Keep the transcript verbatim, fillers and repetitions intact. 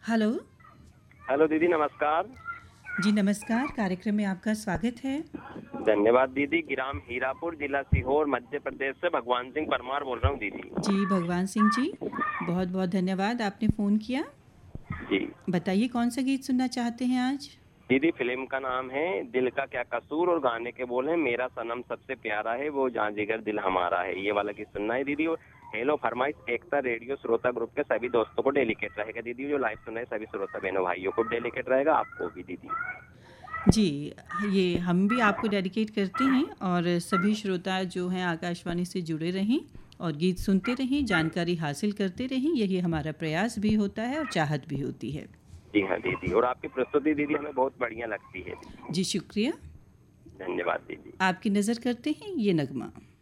Hello. Hello दीदी, नमस्कार। जी नमस्कार, कार्यक्रम में आपका स्वागत है। धन्यवाद दीदी। ग्राम हीरापुर, जिला सीहोर, मध्य प्रदेश से भगवान सिंह परमार बोल रहा हूँ दीदी। जी भगवान सिंह जी, बहुत-बहुत धन्यवाद आपने फ़ोन किया। जी बताइए कौन सा गीत सुनना चाहते हैं आज? दीदी, फिल्म का नाम है दिल का क्या कसूर और गाने के बोल हैं मेरा सनम सबसे प्यारा है वो जहाँ जिगर दिल हमारा है। ये वाला गीत सुनना है दीदी। और हेलो फरमाइश एकता रेडियो श्रोता ग्रुप के सभी दोस्तों को डेलिकेट रहेगा दीदी। जो लाइव सुन रहे हैं सभी श्रोता बहनों भाइयों को डेलिकेट रहेगा, आपको भी दीदी। जी, ये हम भी आपको डेडिकेट करते हैं और सभी श्रोता जो हैं आकाशवाणी से जुड़े रहें और गीत सुनते रहें, जानकारी हासिल करते रहें, यही हमारा प्रयास भी होता है और चाहत भी होती है। जी हाँ दीदी, और आपकी प्रस्तुति दीदी हमें बहुत बढ़िया लगती है। जी शुक्रिया। धन्यवाद दीदी। आपकी नज़र करते हैं ये नगमा।